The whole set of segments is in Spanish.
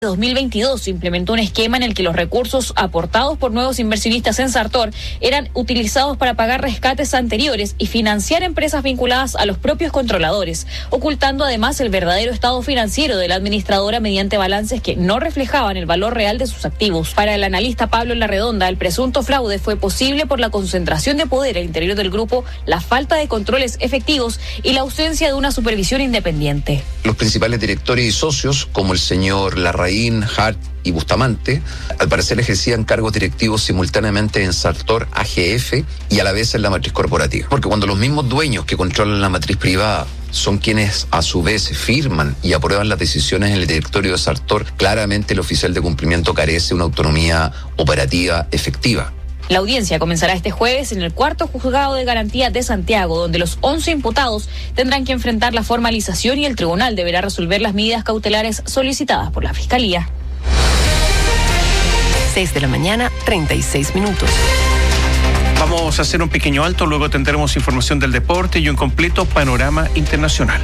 2022 se implementó un esquema en el que los recursos aportados por nuevos inversionistas en Sartor eran utilizados para pagar rescates anteriores y financiar empresas vinculadas a los propios controladores, ocultando además el verdadero estado financiero de la administradora mediante balances que no reflejaban el valor real de sus activos. Para el analista Pablo Larredonda, el presunto fraude fue posible por la concentración de poder al interior del grupo, la falta de controles efectivos y la ausencia de una supervisión independiente. Los principales directores y socios, como el señor Larraín, Hart y Bustamante, al parecer ejercían cargos directivos simultáneamente en Sartor AGF y a la vez en la matriz corporativa. Porque cuando los mismos dueños que controlan la matriz privada son quienes a su vez firman y aprueban las decisiones en el directorio de Sartor, claramente el oficial de cumplimiento carece de una autonomía operativa efectiva. La audiencia comenzará este jueves en el cuarto juzgado de garantía de Santiago, donde los 11 imputados tendrán que enfrentar la formalización y el tribunal deberá resolver las medidas cautelares solicitadas por la Fiscalía. 6:36 a.m. Vamos a hacer un pequeño alto, luego tendremos información del deporte y un completo panorama internacional.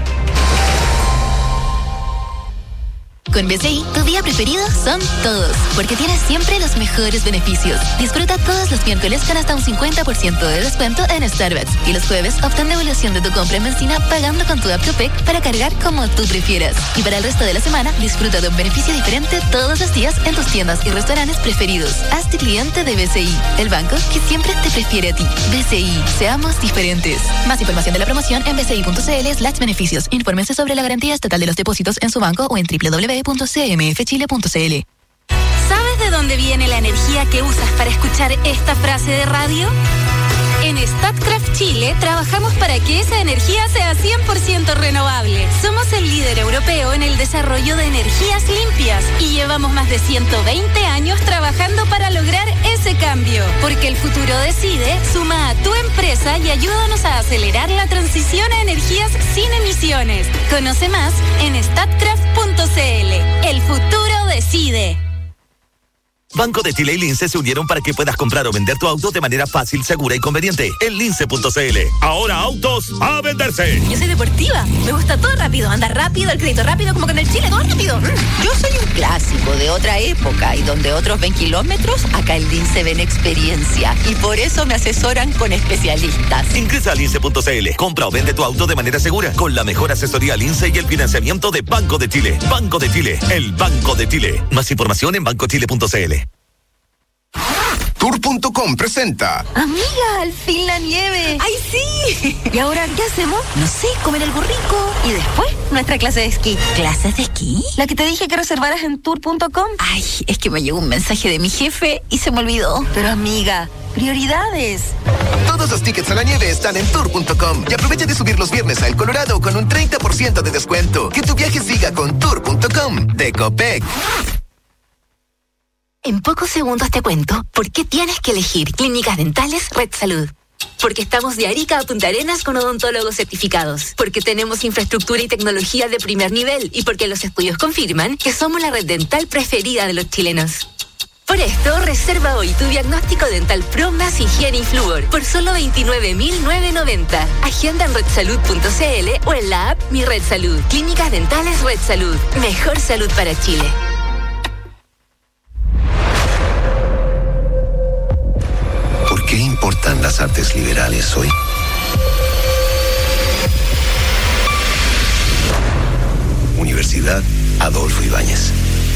Con BCI, tu día preferido son todos, porque tienes siempre los mejores beneficios. Disfruta todos los miércoles con hasta un 50% de descuento en Starbucks y los jueves obtén devolución de tu compra en benzina pagando con tu app Tupec para cargar como tú prefieras. Y para el resto de la semana, disfruta de un beneficio diferente todos los días en tus tiendas y restaurantes preferidos. Hazte cliente de BCI, el banco que siempre te prefiere a ti. BCI, seamos diferentes. Más información de la promoción en bci.cl/beneficios. Infórmense sobre la garantía estatal de los depósitos en su banco o en www.cmfchile.cl. ¿Sabes de dónde viene la energía que usas para escuchar esta frase de radio? En Statkraft Chile trabajamos para que esa energía sea 100% renovable. Somos el líder europeo en el desarrollo de energías limpias y llevamos más de 120 años trabajando para lograr ese cambio. Porque el futuro decide, suma a tu empresa y ayúdanos a acelerar la transición a energías sin emisiones. Conoce más en statkraft.cl. El futuro decide. Banco de Chile y Lince se unieron para que puedas comprar o vender tu auto de manera fácil, segura y conveniente. En lince.cl. Ahora autos a venderse. Yo soy deportiva. Me gusta todo rápido. Andar rápido, el crédito rápido, como con el Chile, todo rápido. Yo soy un clásico de otra época y donde otros ven kilómetros, acá en Lince ven experiencia. Y por eso me asesoran con especialistas. Ingresa a lince.cl. Compra o vende tu auto de manera segura con la mejor asesoría Lince y el financiamiento de Banco de Chile. Banco de Chile, el Banco de Chile. Más información en bancochile.cl. Tour.com presenta. Amiga, al fin la nieve. ¡Ay, sí! ¿Y ahora qué hacemos? No sé, comer algo rico. Y después, nuestra clase de esquí. ¿Clases de esquí? La que te dije que reservaras en Tour.com. Ay, es que me llegó un mensaje de mi jefe y se me olvidó. Pero amiga, prioridades. Todos los tickets a la nieve están en Tour.com. Y aprovecha de subir los viernes a El Colorado con un 30% de descuento. Que tu viaje siga con Tour.com de Copec. En pocos segundos te cuento por qué tienes que elegir Clínicas Dentales Red Salud. Porque estamos de Arica a Punta Arenas con odontólogos certificados. Porque tenemos infraestructura y tecnología de primer nivel. Y porque los estudios confirman que somos la red dental preferida de los chilenos. Por esto, reserva hoy tu diagnóstico dental Pro más higiene y flúor por solo 29.990. Agenda en redsalud.cl o en la app Mi Red Salud. Clínicas Dentales Red Salud. Mejor salud para Chile. ¿Por qué importan las artes liberales hoy? Universidad Adolfo Ibáñez.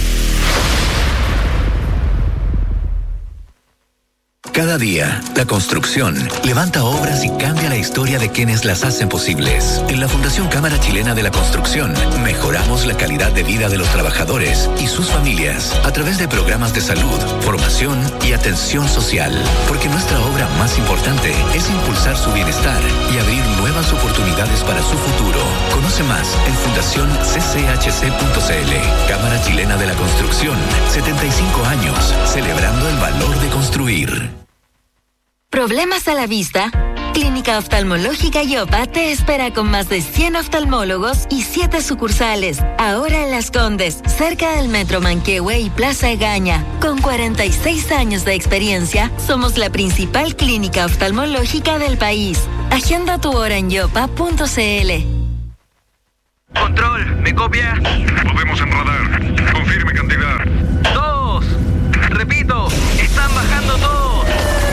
Cada día, la construcción levanta obras y cambia la historia de quienes las hacen posibles. En la Fundación Cámara Chilena de la Construcción, mejoramos la calidad de vida de los trabajadores y sus familias a través de programas de salud, formación y atención social. Porque nuestra obra más importante es impulsar su bienestar y abrir nuevas oportunidades para su futuro. Conoce más en fundacioncchc.cl. Cámara Chilena de la Construcción, 75 años, celebrando el valor de construir. ¿Problemas a la vista? Clínica Oftalmológica Yopa te espera con más de 100 oftalmólogos y 7 sucursales. Ahora en Las Condes, cerca del Metro Manquehue y Plaza Egaña. Con 46 años de experiencia, somos la principal clínica oftalmológica del país. Agenda tu hora en yopa.cl. Control, ¿me copia? Podemos en radar. Confirme cantidad. 2. Repito, están bajando todos.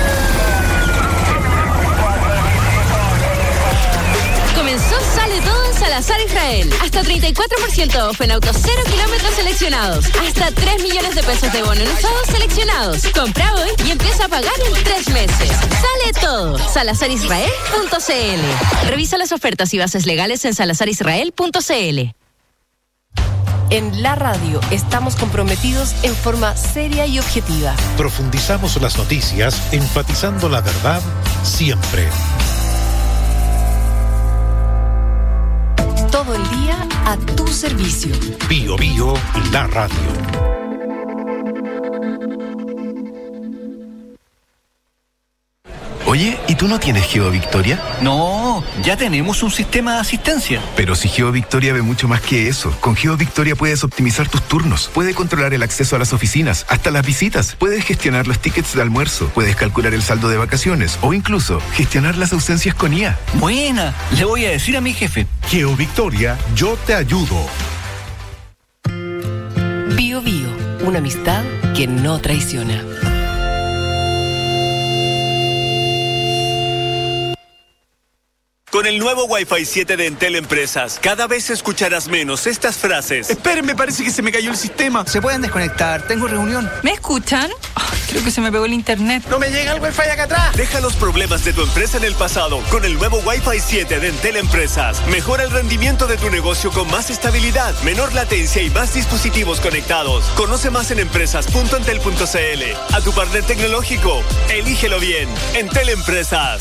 Comenzó Sale Todo en Salazar Israel. Hasta 34% off en autos 0 kilómetros seleccionados. Hasta 3 millones de pesos de bono en usados seleccionados. Compra hoy y empieza a pagar en 3 meses. Sale Todo. SalazarIsrael.cl. Revisa las ofertas y bases legales en SalazarIsrael.cl. En la radio estamos comprometidos en forma seria y objetiva. Profundizamos las noticias, enfatizando la verdad siempre. Todo el día a tu servicio. Bio Bio, la radio. Oye, ¿y tú no tienes GeoVictoria? No, ya tenemos un sistema de asistencia. Pero si GeoVictoria ve mucho más que eso. Con GeoVictoria puedes optimizar tus turnos, puedes controlar el acceso a las oficinas, hasta las visitas, puedes gestionar los tickets de almuerzo, puedes calcular el saldo de vacaciones o incluso gestionar las ausencias con IA. Buena, le voy a decir a mi jefe. GeoVictoria, yo te ayudo. Bio Bio, una amistad que no traiciona. Con el nuevo Wi-Fi 7 de Entel Empresas, cada vez escucharás menos estas frases. Esperen, me parece que se me cayó el sistema. Se pueden desconectar, tengo reunión. ¿Me escuchan? Creo que se me pegó el internet. ¡No me llega el Wi-Fi acá atrás! Deja los problemas de tu empresa en el pasado con el nuevo Wi-Fi 7 de Entel Empresas. Mejora el rendimiento de tu negocio con más estabilidad, menor latencia y más dispositivos conectados. Conoce más en empresas.entel.cl. A tu partner tecnológico, elígelo bien. Entel Empresas.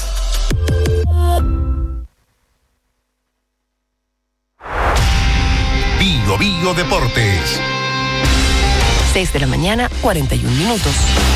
Bio Bio Deportes. 6 de la mañana, 41 minutos.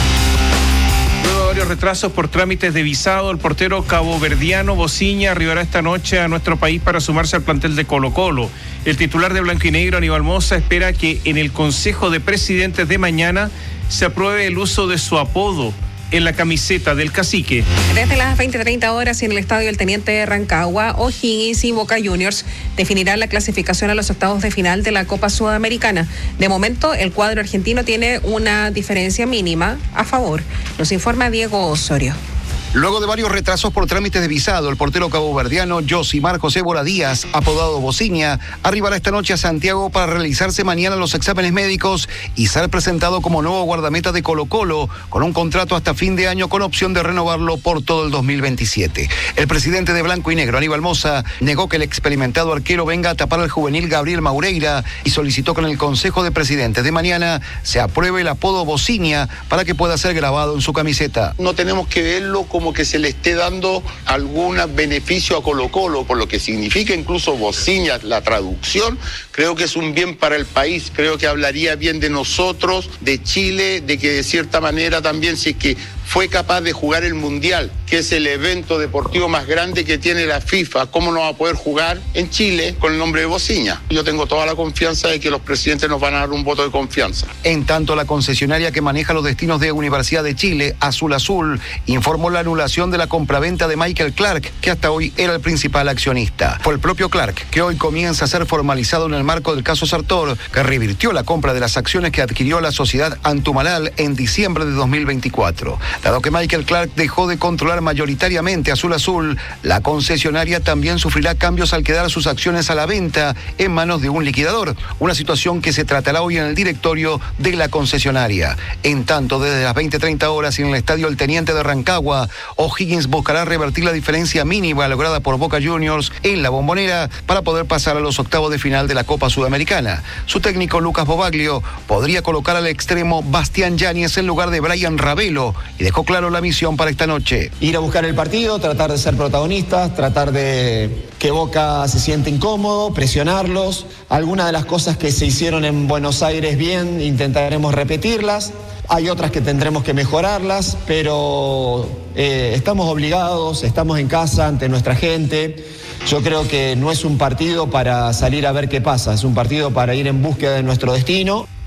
Luego de varios retrasos por trámites de visado, el portero caboverdiano Bociña arribará esta noche a nuestro país para sumarse al plantel de Colo-Colo. El titular de Blanco y Negro, Aníbal Mosa, espera que en el Consejo de Presidentes de mañana se apruebe el uso de su apodo en la camiseta del cacique. Desde las 20:30 horas en el estadio El Teniente de Rancagua, O'Higgins y Boca Juniors definirán la clasificación a los octavos de final de la Copa Sudamericana. De momento, el cuadro argentino tiene una diferencia mínima a favor. Nos informa Diego Osorio. Luego de varios retrasos por trámites de visado, el portero caboverdiano Josimar José Bora Díaz, apodado Bociña, arribará esta noche a Santiago para realizarse mañana los exámenes médicos y ser presentado como nuevo guardameta de Colo-Colo, con un contrato hasta fin de año con opción de renovarlo por todo el 2027. El presidente de Blanco y Negro, Aníbal Mosa, negó que el experimentado arquero venga a tapar al juvenil Gabriel Maureira y solicitó que en el Consejo de Presidentes de mañana se apruebe el apodo Bociña para que pueda ser grabado en su camiseta. No tenemos que verlo como que se le esté dando algún beneficio a Colo-Colo, por lo que significa incluso Bociña, la traducción, creo que es un bien para el país, creo que hablaría bien de nosotros, de Chile, de que de cierta manera también si es que fue capaz de jugar el Mundial, que es el evento deportivo más grande que tiene la FIFA, ¿cómo no va a poder jugar en Chile con el nombre de Bociña? Yo tengo toda la confianza de que los presidentes nos van a dar un voto de confianza. En tanto, la concesionaria que maneja los destinos de Universidad de Chile, Azul Azul, informó la anulación de la compraventa de Michael Clark, que hasta hoy era el principal accionista. Fue el propio Clark que hoy comienza a ser formalizado en el marco del caso Sartor, que revirtió la compra de las acciones que adquirió la sociedad Antumalal en diciembre de 2024. Dado que Michael Clark dejó de controlar mayoritariamente Azul Azul, la concesionaria también sufrirá cambios al quedar sus acciones a la venta en manos de un liquidador, una situación que se tratará hoy en el directorio de la concesionaria. En tanto, desde las 20:30 horas en el estadio El Teniente de Rancagua, O'Higgins buscará revertir la diferencia mínima lograda por Boca Juniors en la Bombonera para poder pasar a los octavos de final de la Copa Sudamericana. Su técnico Lucas Bobaglio podría colocar al extremo Bastián Yáñez en lugar de Brian Ravelo y dejó claro la misión para esta noche. Ir a buscar el partido, tratar de ser protagonistas, tratar de que Boca se siente incómodo, presionarlos. Algunas de las cosas que se hicieron en Buenos Aires bien, intentaremos repetirlas. Hay otras que tendremos que mejorarlas, pero estamos obligados, estamos en casa ante nuestra gente. Yo creo que no es un partido para salir a ver qué pasa, es un partido para ir en búsqueda de nuestro destino.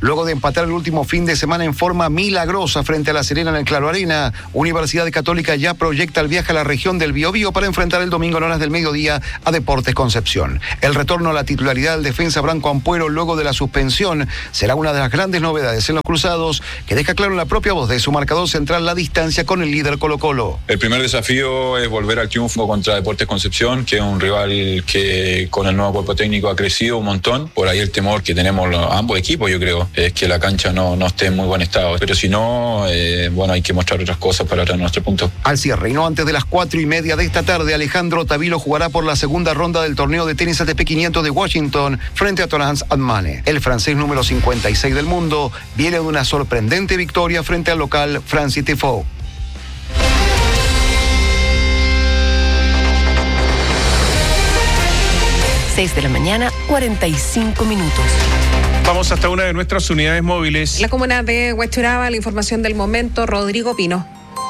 luego de empatar el último fin de semana en forma milagrosa frente a La Serena en el Claro Arena. Universidad Católica ya proyecta el viaje a la región del Biobío para enfrentar el domingo en horas del mediodía a Deportes Concepción. El retorno a la titularidad del defensa Branco Ampuero luego de la suspensión será una de las grandes novedades en los cruzados, que deja claro en la propia voz de su marcador central la distancia con el líder Colo-Colo. El primer desafío es volver al triunfo contra Deportes Concepción, que es un rival que con el nuevo cuerpo técnico ha crecido un montón. Por ahí el temor que tenemos ambos equipos, yo creo, es que la cancha no esté en muy buen estado. Pero si no, hay que mostrar otras cosas para traer nuestro punto. Al cierre, y no antes de las 4:30 de esta tarde, Alejandro Tavilo jugará por la segunda ronda del torneo de tenis ATP 500 de Washington frente a Torrance Admane. El francés número 56 del mundo viene de una sorprendente victoria frente al local Francis Tiafoe. Seis de la mañana, 45 minutos. Vamos hasta una de nuestras unidades móviles. La comuna de Huechuraba, la información del momento, Rodrigo Pino.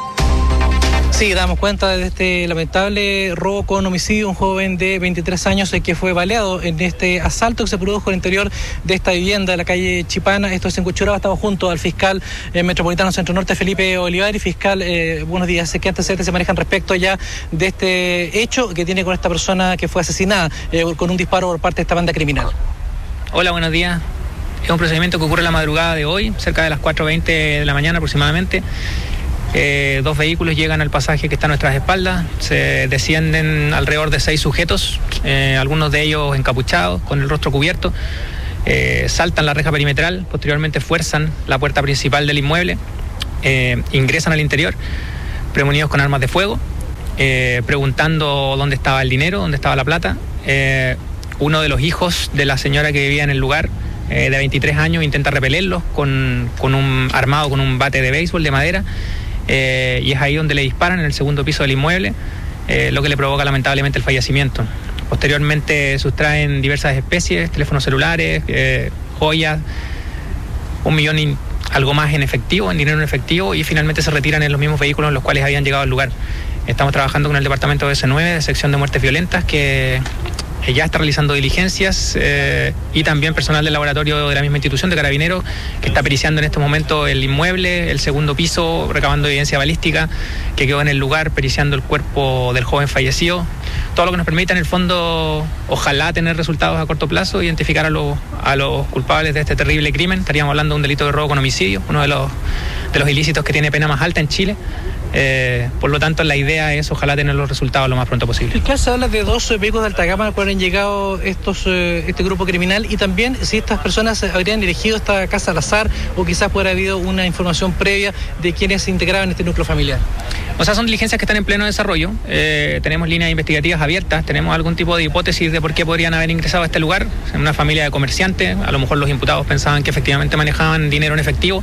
Sí, damos cuenta de este lamentable robo con homicidio, un joven de 23 años que fue baleado en este asalto que se produjo al interior de esta vivienda de la calle Chipana. Esto es en Huechuraba. Estamos junto al fiscal metropolitano Centro Norte, Felipe Olivari. Fiscal, buenos días. ¿Qué antecedentes se manejan respecto ya de este hecho que tiene con esta persona que fue asesinada con un disparo por parte de esta banda criminal? Hola, buenos días. Es un procedimiento que ocurre la madrugada de hoy, cerca de las 4:20 de la mañana aproximadamente. Dos vehículos llegan al pasaje que está a nuestras espaldas, se descienden alrededor de 6 sujetos, algunos de ellos encapuchados, con el rostro cubierto, saltan la reja perimetral, posteriormente fuerzan la puerta principal del inmueble, ingresan al interior, premunidos con armas de fuego, preguntando dónde estaba el dinero, dónde estaba la plata. Uno de los hijos de la señora que vivía en el lugar, de 23 años, intenta repelerlos armado con un bate de béisbol de madera. Y es ahí donde le disparan en el segundo piso del inmueble, lo que le provoca lamentablemente el fallecimiento. Posteriormente sustraen diversas especies, teléfonos celulares, joyas, 1 millón y algo más en efectivo, en dinero en efectivo, y finalmente se retiran en los mismos vehículos en los cuales habían llegado al lugar. Estamos trabajando con el departamento de S9, de sección de muertes violentas, que ya está realizando diligencias, y también personal del laboratorio de la misma institución de Carabineros que está periciando en este momento el inmueble, el segundo piso, recabando evidencia balística que quedó en el lugar, periciando el cuerpo del joven fallecido. Todo lo que nos permita en el fondo, ojalá tener resultados a corto plazo, identificar a los culpables de este terrible crimen. Estaríamos hablando de un delito de robo con homicidio, uno de los ilícitos que tiene pena más alta en Chile. Por lo tanto, la idea es ojalá tener los resultados lo más pronto posible. ¿Qué se habla de 2 vehículos de alta gama al cual han llegado este grupo criminal? Y también si estas personas habrían dirigido esta casa al azar, o quizás pudiera haber habido una información previa de quienes se integraban en este núcleo familiar. O sea, son diligencias que están en pleno desarrollo. Tenemos líneas investigativas abiertas, tenemos algún tipo de hipótesis de por qué podrían haber ingresado a este lugar. En una familia de comerciantes, a lo mejor los imputados pensaban que efectivamente manejaban dinero en efectivo.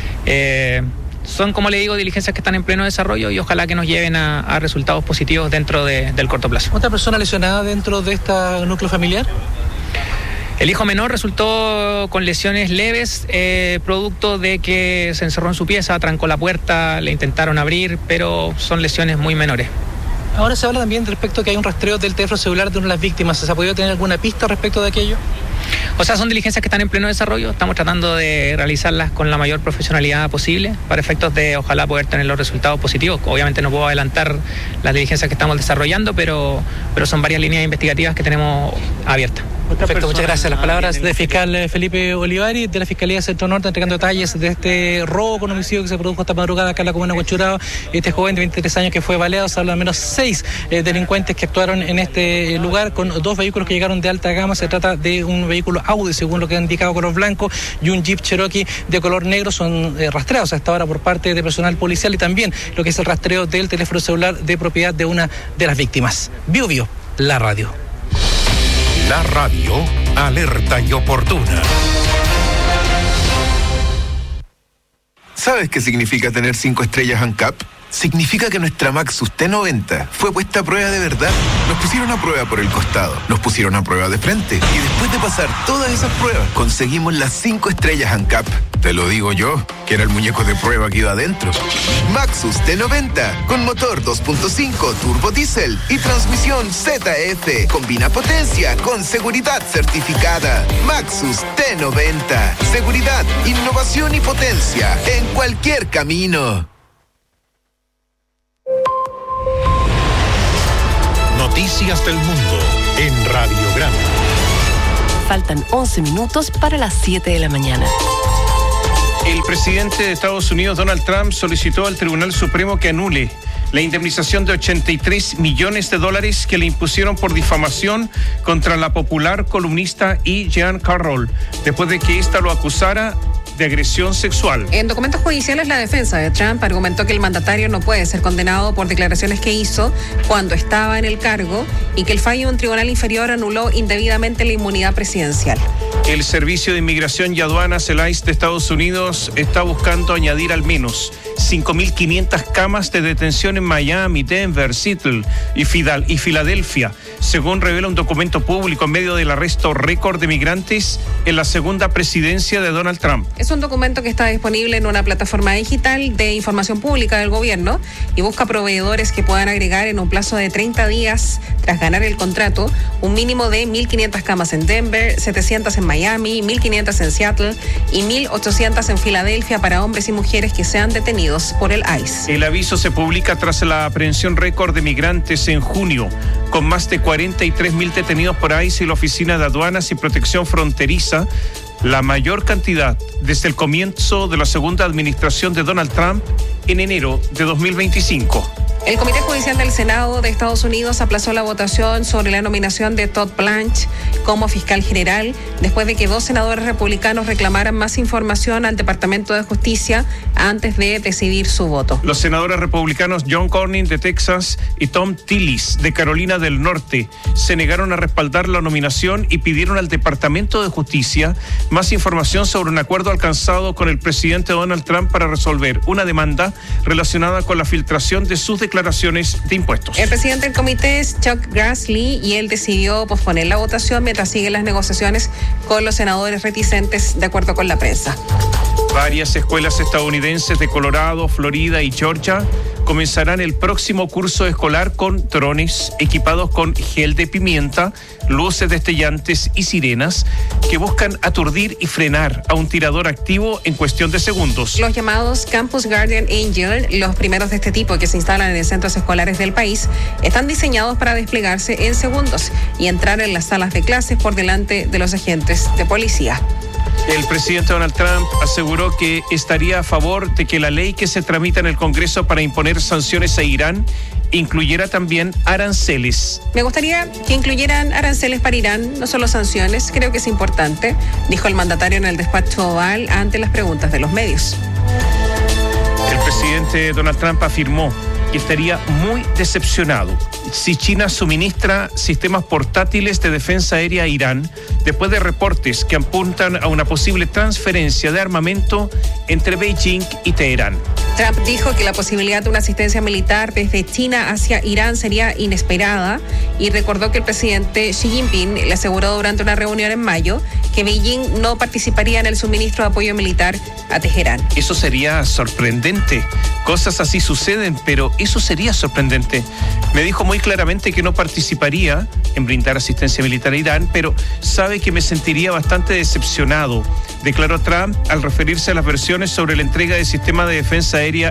Son, como le digo, diligencias que están en pleno desarrollo y ojalá que nos lleven a resultados positivos dentro del corto plazo. ¿Otra persona lesionada dentro de este núcleo familiar? El hijo menor resultó con lesiones leves, producto de que se encerró en su pieza, trancó la puerta, le intentaron abrir, pero son lesiones muy menores. Ahora se habla también respecto a que hay un rastreo del teléfono celular de una de las víctimas. ¿Se ha podido tener alguna pista respecto de aquello? O sea, son diligencias que están en pleno desarrollo. Estamos tratando de realizarlas con la mayor profesionalidad posible para efectos de ojalá poder tener los resultados positivos. Obviamente no puedo adelantar las diligencias que estamos desarrollando, pero son varias líneas investigativas que tenemos abiertas. Perfecto, muchas gracias. Las palabras del fiscal Felipe Olivari de la Fiscalía de Centro Norte, entregando detalles de este robo con homicidio que se produjo esta madrugada acá en la comuna de Huechuraba. Este joven de 23 años que fue baleado. Se habla de al menos 6 delincuentes que actuaron en este lugar con 2 vehículos que llegaron de alta gama. Se trata de un vehículo Audi, según lo que ha indicado, color blanco, y un Jeep Cherokee de color negro. Son rastreados hasta ahora por parte de personal policial, y también lo que es el rastreo del teléfono celular de propiedad de una de las víctimas. Biobío, la radio. La radio, alerta y oportuna. ¿Sabes qué significa tener 5 estrellas ANCAP? significa que nuestra Maxus T90 fue puesta a prueba de verdad. Nos pusieron a prueba por el costado, nos pusieron a prueba de frente y después de pasar todas esas pruebas conseguimos las 5 estrellas ANCAP. Te lo digo yo, que era el muñeco de prueba que iba adentro. Maxus T90 con motor 2.5 turbo diésel y transmisión ZF. Combina potencia con seguridad certificada. Maxus T90. Seguridad, innovación y potencia en cualquier camino. Noticias del mundo en Radiograma. Faltan 11 minutos para las 7 de la mañana. El presidente de Estados Unidos, Donald Trump, solicitó al Tribunal Supremo que anule la indemnización de $83 millones que le impusieron por difamación contra la popular columnista E. Jean Carroll, después de que ésta lo acusara de agresión sexual. En documentos judiciales, la defensa de Trump argumentó que el mandatario no puede ser condenado por declaraciones que hizo cuando estaba en el cargo y que el fallo de un tribunal inferior anuló indebidamente la inmunidad presidencial. El Servicio de Inmigración y Aduanas, el ICE de Estados Unidos, está buscando añadir al menos 5.500 camas de detención en Miami, Denver, Seattle y Filadelfia, según revela un documento público en medio del arresto récord de migrantes en la segunda presidencia de Donald Trump. Es un documento que está disponible en una plataforma digital de información pública del gobierno y busca proveedores que puedan agregar en un plazo de 30 días tras ganar el contrato un mínimo de 1.500 camas en Denver, 700 en Miami, 1.500 en Seattle y 1.800 en Filadelfia para hombres y mujeres que sean detenidos por el ICE. El aviso se publica tras la aprehensión récord de migrantes en junio, con más de 43.000 detenidos por ICE y la Oficina de Aduanas y Protección Fronteriza, la mayor cantidad desde el comienzo de la segunda administración de Donald Trump en enero de 2025. El Comité Judicial del Senado de Estados Unidos aplazó la votación sobre la nominación de Todd Blanche como fiscal general después de que 2 senadores republicanos reclamaran más información al Departamento de Justicia antes de decidir su voto. Los senadores republicanos John Cornyn de Texas y Tom Tillis de Carolina del Norte se negaron a respaldar la nominación y pidieron al Departamento de Justicia más información sobre un acuerdo alcanzado con el presidente Donald Trump para resolver una demanda relacionada con la filtración de sus declaraciones de impuestos. El presidente del comité es Chuck Grassley y él decidió posponer la votación mientras siguen las negociaciones con los senadores reticentes, de acuerdo con la prensa. Varias escuelas estadounidenses de Colorado, Florida y Georgia comenzarán el próximo curso escolar con drones equipados con gel de pimienta, luces destellantes y sirenas que buscan aturdir y frenar a un tirador activo en cuestión de segundos. Los llamados Campus Guardian Angel, los primeros de este tipo que se instalan en centros escolares del país, están diseñados para desplegarse en segundos y entrar en las salas de clases por delante de los agentes de policía. El presidente Donald Trump aseguró que estaría a favor de que la ley que se tramita en el Congreso para imponer sanciones a Irán incluyera también aranceles. Me gustaría que incluyeran aranceles para Irán, no solo sanciones, creo que es importante, dijo el mandatario en el despacho Oval ante las preguntas de los medios. El presidente Donald Trump afirmó que estaría muy decepcionado si China suministra sistemas portátiles de defensa aérea a Irán después de reportes que apuntan a una posible transferencia de armamento entre Beijing y Teherán. Trump dijo que la posibilidad de una asistencia militar desde China hacia Irán sería inesperada y recordó que el presidente Xi Jinping le aseguró durante una reunión en mayo que Beijing no participaría en el suministro de apoyo militar a Teherán. Eso sería sorprendente. Cosas así suceden, pero eso sería sorprendente. Me dijo muy claramente que no participaría en brindar asistencia militar a Irán, pero sabe que me sentiría bastante decepcionado, declaró Trump al referirse a las versiones sobre la entrega de sistema de defensa aérea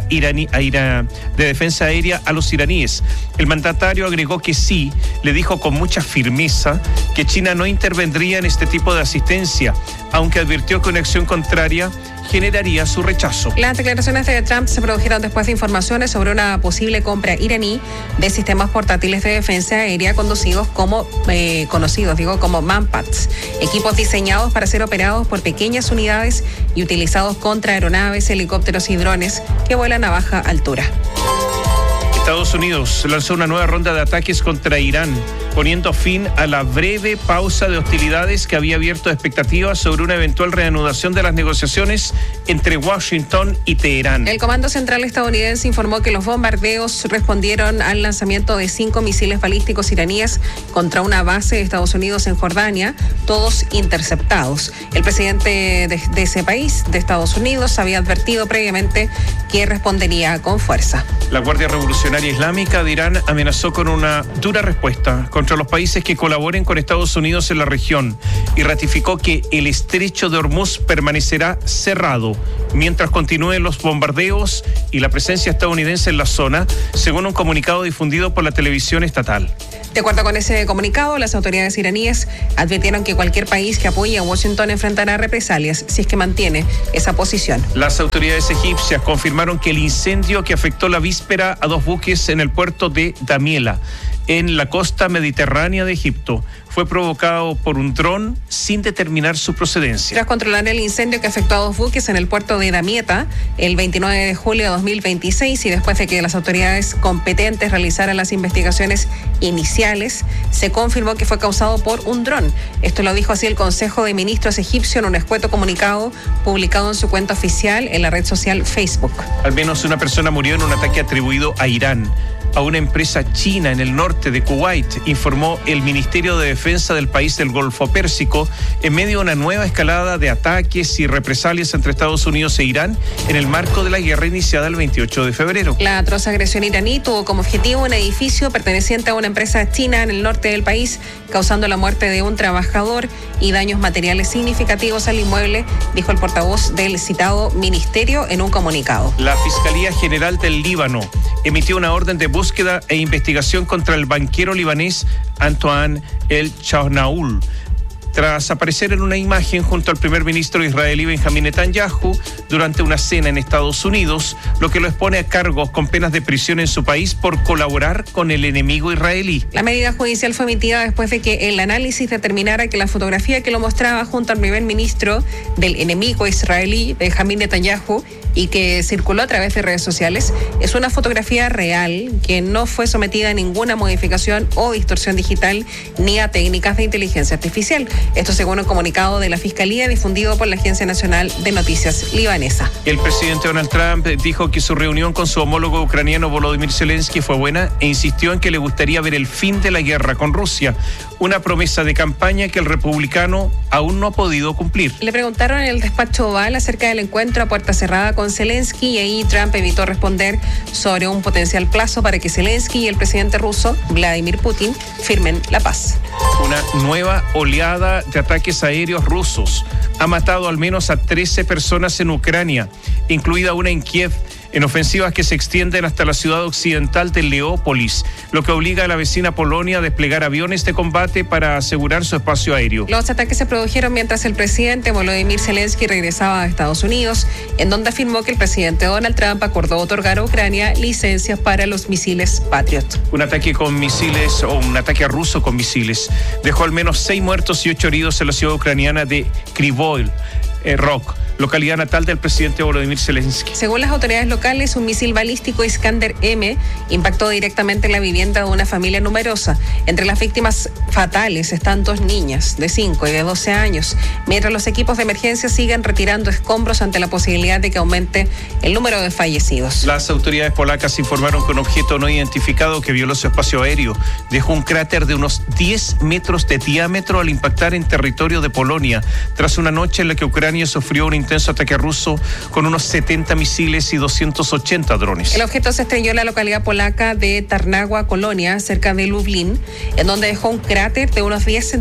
a los iraníes. El mandatario agregó que sí, le dijo con mucha firmeza que China no intervendría en este tipo de asistencia, aunque advirtió que una acción contraria generaría su rechazo. Las declaraciones de Trump se produjeron después de informaciones sobre una posible compra iraní de sistemas portátiles de defensa aérea conocidos como Manpads, equipos diseñados para ser operados por pequeñas unidades y utilizados contra aeronaves, helicópteros y drones que vuelan a baja altura. Estados Unidos lanzó una nueva ronda de ataques contra Irán poniendo fin a la breve pausa de hostilidades que había abierto expectativas sobre una eventual reanudación de las negociaciones entre Washington y Teherán. El Comando Central estadounidense informó que los bombardeos respondieron al lanzamiento de 5 misiles balísticos iraníes contra una base de Estados Unidos en Jordania, todos interceptados. El presidente de ese país, de Estados Unidos, había advertido previamente que respondería con fuerza. La Guardia Revolucionaria Islámica de Irán amenazó con una dura respuesta contra los países que colaboren con Estados Unidos en la región y ratificó que el estrecho de Hormuz permanecerá cerrado mientras continúen los bombardeos y la presencia estadounidense en la zona, según un comunicado difundido por la televisión estatal. De acuerdo con ese comunicado, las autoridades iraníes advirtieron que cualquier país que apoye a Washington enfrentará represalias si es que mantiene esa posición. Las autoridades egipcias confirmaron que el incendio que afectó la víspera a 2 buques en el puerto de Damiela, en la costa mediterránea de Egipto, fue provocado por un dron sin determinar su procedencia. Tras controlar el incendio que afectó a 2 buques en el puerto de Damietta el 29 de julio de 2026 y después de que las autoridades competentes realizaran las investigaciones iniciales, se confirmó que fue causado por un dron. Esto lo dijo así el Consejo de Ministros egipcio en un escueto comunicado publicado en su cuenta oficial en la red social Facebook. Al menos una persona murió en un ataque atribuido a Irán a una empresa china en el norte de Kuwait, informó el Ministerio de Defensa del país del Golfo Pérsico, en medio de una nueva escalada de ataques y represalias entre Estados Unidos e Irán en el marco de la guerra iniciada el 28 de febrero. La atroz agresión iraní tuvo como objetivo un edificio perteneciente a una empresa china en el norte del país, causando la muerte de un trabajador y daños materiales significativos al inmueble, dijo el portavoz del citado ministerio en un comunicado. La Fiscalía General del Líbano emitió una orden de búsqueda e investigación contra el banquero libanés Antoine El Chahnaoul, tras aparecer en una imagen junto al primer ministro israelí Benjamín Netanyahu durante una cena en Estados Unidos, lo que lo expone a cargos con penas de prisión en su país por colaborar con el enemigo israelí. La medida judicial fue emitida después de que el análisis determinara que la fotografía que lo mostraba junto al primer ministro del enemigo israelí Benjamín Netanyahu y que circuló a través de redes sociales es una fotografía real que no fue sometida a ninguna modificación o distorsión digital ni a técnicas de inteligencia artificial. Esto según un comunicado de la Fiscalía difundido por la Agencia Nacional de Noticias libanesa. El presidente Donald Trump dijo que su reunión con su homólogo ucraniano Volodymyr Zelensky fue buena e insistió en que le gustaría ver el fin de la guerra con Rusia, una promesa de campaña que el republicano aún no ha podido cumplir. Le preguntaron en el despacho Oval acerca del encuentro a puerta cerrada con Zelensky y ahí Trump evitó responder sobre un potencial plazo para que Zelensky y el presidente ruso Vladimir Putin firmen la paz. Una nueva oleada de ataques aéreos rusos ha matado al menos a 13 personas en Ucrania, incluida una en Kiev, en ofensivas que se extienden hasta la ciudad occidental de Leópolis, lo que obliga a la vecina Polonia a desplegar aviones de combate para asegurar su espacio aéreo. Los ataques se produjeron mientras el presidente Volodymyr Zelensky regresaba a Estados Unidos, en donde afirmó que el presidente Donald Trump acordó otorgar a Ucrania licencias para los misiles Patriot. Un ataque con misiles, o un ataque ruso con misiles, dejó al menos 6 muertos y 8 heridos en la ciudad ucraniana de Kryvyi Rih, localidad natal del presidente Volodymyr Zelensky. Según las autoridades locales, un misil balístico Iskander-M impactó directamente en la vivienda de una familia numerosa. Entre las víctimas fatales están 2 niñas de 5 y de 12 años, mientras los equipos de emergencia siguen retirando escombros ante la posibilidad de que aumente el número de fallecidos. Las autoridades polacas informaron que un objeto no identificado que violó su espacio aéreo dejó un cráter de unos 10 metros de diámetro al impactar en territorio de Polonia, tras una noche en la que Ucrania sufrió un intenso ataque ruso con unos 70 misiles y 280 drones. El objeto se estrelló en la localidad polaca de Tarnagua, Colonia, cerca de Lublin, en donde dejó un cráter de unos 10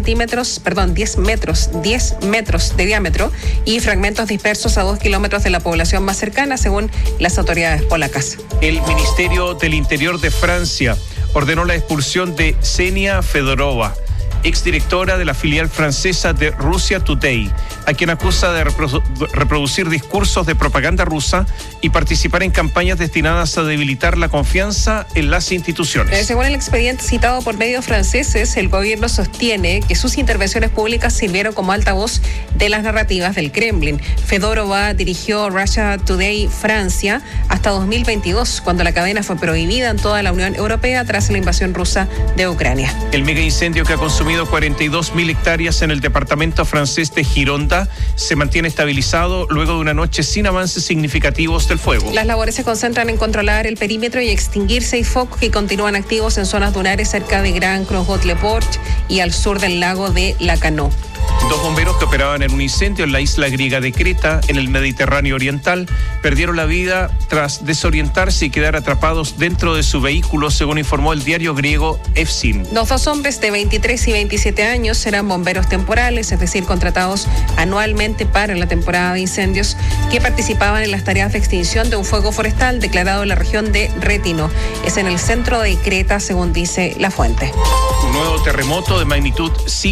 metros de diámetro y fragmentos dispersos a 2 kilómetros de la población más cercana, según las autoridades polacas. El Ministerio del Interior de Francia ordenó la expulsión de Xenia Fedorova, exdirectora de la filial francesa de Russia Today, a quien acusa de reproducir discursos de propaganda rusa y participar en campañas destinadas a debilitar la confianza en las instituciones. Según el expediente citado por medios franceses, el gobierno sostiene que sus intervenciones públicas sirvieron como altavoz de las narrativas del Kremlin. Fedorova dirigió Russia Today Francia hasta 2022, cuando la cadena fue prohibida en toda la Unión Europea tras la invasión rusa de Ucrania. El mega incendio que ha consumido 42.000 hectáreas en el departamento francés de Gironda se mantiene estabilizado luego de una noche sin avances significativos del fuego. Las labores se concentran en controlar el perímetro y extinguir 6 focos que continúan activos en zonas dunares cerca de Grand Creux-Haut-le-Port y al sur del lago de Lacanau. 2 bomberos que operaban en un incendio en la isla griega de Creta, en el Mediterráneo Oriental, perdieron la vida tras desorientarse y quedar atrapados dentro de su vehículo, según informó el diario griego Efsin. Los 2 hombres de 23 y 27 años serán bomberos temporales, es decir, contratados anualmente para la temporada de incendios, que participaban en las tareas de extinción de un fuego forestal declarado en la región de Rétino. Es en el centro de Creta, según dice la fuente. Un nuevo terremoto de magnitud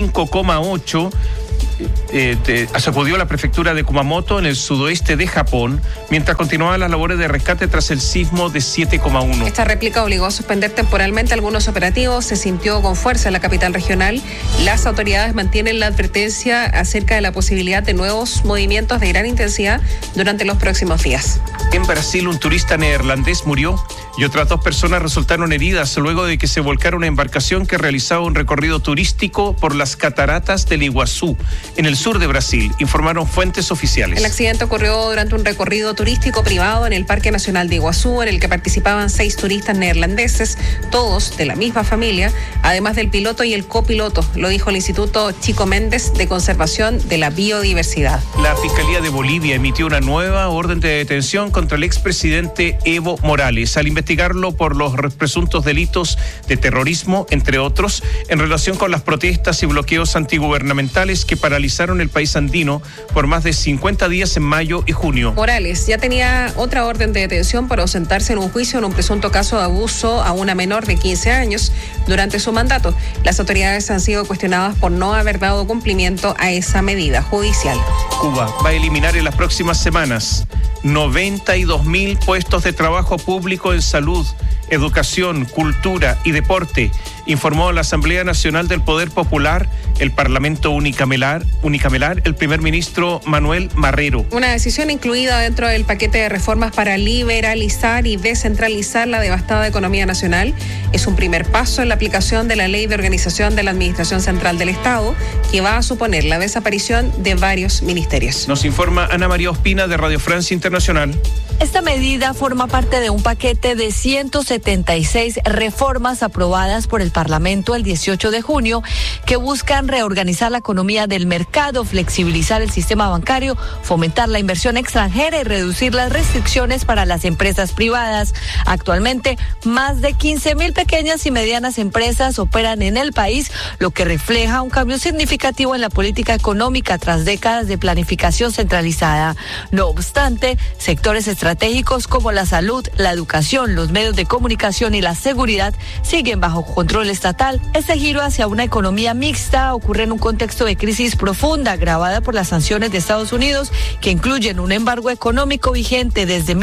5,8 sacudió la prefectura de Kumamoto en el sudoeste de Japón, mientras continuaban las labores de rescate tras el sismo de 7,1. Esta réplica obligó a suspender temporalmente algunos operativos, se sintió con fuerza en la capital regional. Las autoridades mantienen la advertencia acerca de la posibilidad de nuevos movimientos de gran intensidad durante los próximos días. En Brasil, un turista neerlandés murió y otras 2 personas resultaron heridas luego de que se volcara una embarcación que realizaba un recorrido turístico por las cataratas del Iguazú, en el sur de Brasil, informaron fuentes oficiales. El accidente ocurrió durante un recorrido turístico privado en el Parque Nacional de Iguazú, en el que participaban 6 turistas neerlandeses, todos de la misma familia, además del piloto y el copiloto, lo dijo el Instituto Chico Méndez de Conservación de la Biodiversidad. La Fiscalía de Bolivia emitió una nueva orden de detención contra el expresidente Evo Morales, al investigarlo por los presuntos delitos de terrorismo, entre otros, en relación con las protestas y bloqueos antigubernamentales que paralizaron el país andino por más de 50 días en mayo y junio. Morales ya tenía otra orden de detención por ausentarse en un juicio en un presunto caso de abuso a una menor de 15 años durante su mandato. Las autoridades han sido cuestionadas por no haber dado cumplimiento a esa medida judicial. Cuba va a eliminar en las próximas semanas 92.000 puestos de trabajo público en salud, educación, cultura y deporte, informó la Asamblea Nacional del Poder Popular, el Parlamento unicameral, el primer ministro Manuel Marrero. Una decisión incluida dentro del paquete de reformas para liberalizar y descentralizar la devastada economía nacional. Es un primer paso en la aplicación de la Ley de Organización de la Administración Central del Estado, que va a suponer la desaparición de varios ministerios. Nos informa Ana María Ospina de Radio Francia Internacional. Esta medida forma parte de un paquete de 176 reformas aprobadas por el Parlamento el 18 de junio que buscan reorganizar la economía del mercado, flexibilizar el sistema bancario, fomentar la inversión extranjera y reducir las restricciones para las empresas privadas. Actualmente, más de 15.000 pequeñas y medianas empresas operan en el país, lo que refleja un cambio significativo en la política económica tras décadas de planificación centralizada. No obstante, sectores estratégicos como la salud, la educación, los medios de comunicación y la seguridad siguen bajo control estatal. Este giro hacia una economía mixta ocurre en un contexto de crisis profunda agravada por las sanciones de Estados Unidos, que incluyen un embargo económico vigente desde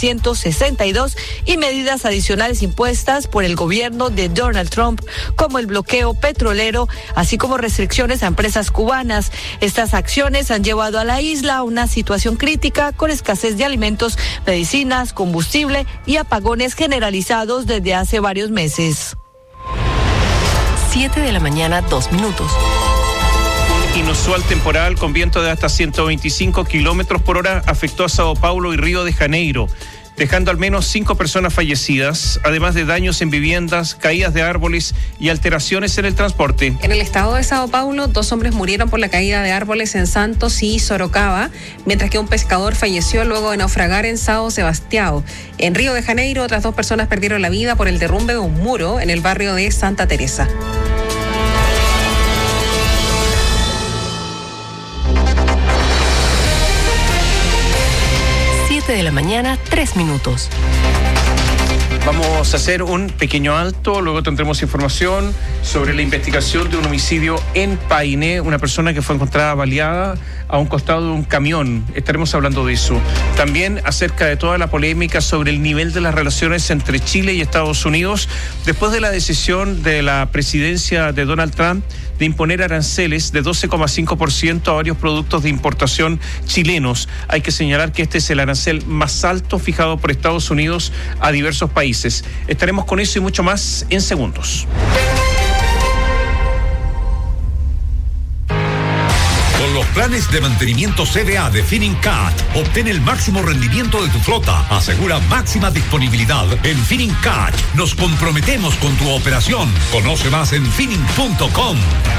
1962 y medidas adicionales impuestas por el gobierno de Donald Trump, como el bloqueo petrolero, así como restricciones a empresas cubanas. Estas acciones han llevado a la isla a una situación crítica con escasez de alimentos, medicinas, combustible y apagones generalizados desde hace varios meses. 7 de la mañana, 2 minutos. Inusual temporal con viento de hasta 125 kilómetros por hora afectó a Sao Paulo y Río de Janeiro, dejando al menos 5 personas fallecidas, además de daños en viviendas, caídas de árboles y alteraciones en el transporte. En el estado de Sao Paulo, 2 hombres murieron por la caída de árboles en Santos y Sorocaba, mientras que un pescador falleció luego de naufragar en São Sebastião. En Río de Janeiro, otras 2 personas perdieron la vida por el derrumbe de un muro en el barrio de Santa Teresa. De la mañana, 3 minutos. Vamos a hacer un pequeño alto, luego tendremos información sobre la investigación de un homicidio en Paine, una persona que fue encontrada baleada a un costado de un camión. Estaremos hablando de eso. También acerca de toda la polémica sobre el nivel de las relaciones entre Chile y Estados Unidos después de la decisión de la presidencia de Donald Trump de imponer aranceles de 12,5% a varios productos de importación chilenos. Hay que señalar que este es el arancel más alto fijado por Estados Unidos a diversos países. Estaremos con eso y mucho más en segundos. Con los planes de mantenimiento CDA de Finincat, obtén el máximo rendimiento de tu flota. Asegura máxima disponibilidad. En Finincat nos comprometemos con tu operación. Conoce más en Finin.com.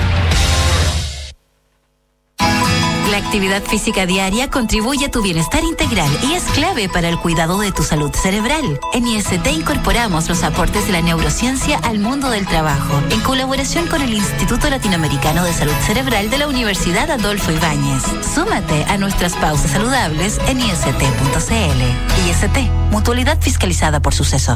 La actividad física diaria contribuye a tu bienestar integral y es clave para el cuidado de tu salud cerebral. En IST incorporamos los aportes de la neurociencia al mundo del trabajo, en colaboración con el Instituto Latinoamericano de Salud Cerebral de la Universidad Adolfo Ibáñez. Súmate a nuestras pausas saludables en ist.cl. IST, mutualidad fiscalizada por Suceso.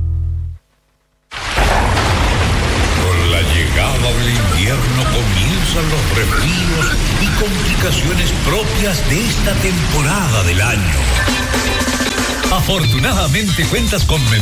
Con la llegada del invierno comienzan los resfríos y complicaciones propias de esta temporada del año. Afortunadamente cuentas con